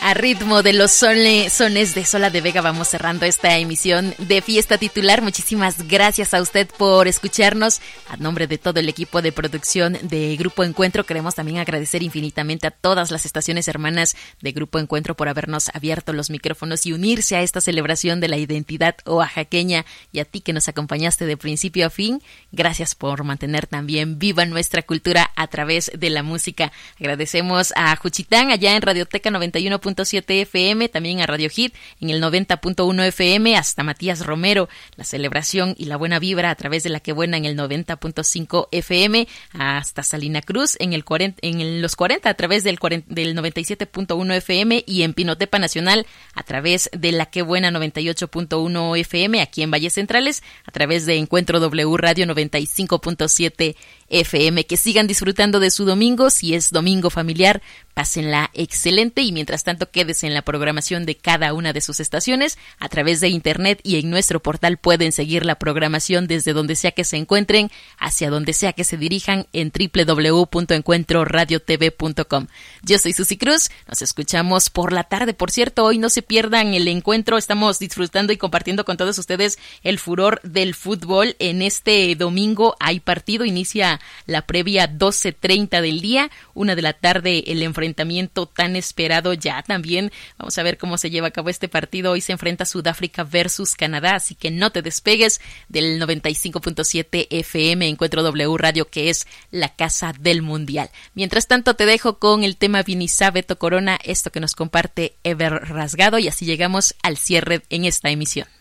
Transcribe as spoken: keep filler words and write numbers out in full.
A ritmo de los sole, sones de Sola de Vega vamos cerrando esta emisión de Fiesta Titular. Muchísimas gracias a usted por escucharnos. A nombre de todo el equipo de producción de Grupo Encuentro, queremos también agradecer infinitamente a todas las estaciones hermanas de Grupo Encuentro por habernos abierto los micrófonos y unirse a esta celebración de la identidad oaxaqueña. Y a ti que nos acompañaste de principio a fin, gracias por mantener también viva nuestra cultura a través de la música. Agradecemos a Juchitán allá en Radioteca noventa y uno punto siete F M, también a Radio Hit en el noventa punto uno F M, hasta Matías Romero, la celebración y la buena vibra a través de La Que Buena en el noventa punto cinco F M, hasta Salina Cruz en el cuarenta, en el, los cuarenta a través del, cuarenta, del noventa y siete punto uno F M y en Pinotepa Nacional a través de La Que Buena noventa y ocho punto uno F M, aquí en Valles Centrales a través de Encuentro W Radio noventa y cinco punto siete F M. Que sigan disfrutando de su domingo. Si es domingo familiar, pásenla excelente y mientras tanto quédese en la programación de cada una de sus estaciones. A través de internet y en nuestro portal pueden seguir la programación desde donde sea que se encuentren, hacia donde sea que se dirijan en doble u doble u doble u punto encuentro radio t v punto com. Yo soy Susi Cruz, nos escuchamos por la tarde. Por cierto, hoy no se pierdan el encuentro, estamos disfrutando y compartiendo con todos ustedes el furor del fútbol. En este domingo hay partido, inicia la previa doce treinta del día, una de la tarde el enfrentamiento tan esperado ya también. Vamos a ver cómo se lleva a cabo este partido. Hoy se enfrenta Sudáfrica versus Canadá, así que no te despegues del noventa y cinco punto siete F M Encuentro W Radio, que es la casa del mundial. Mientras tanto te dejo con el tema Vinizá Beto Corona, esto que nos comparte Ever Rasgado, y así llegamos al cierre en esta emisión.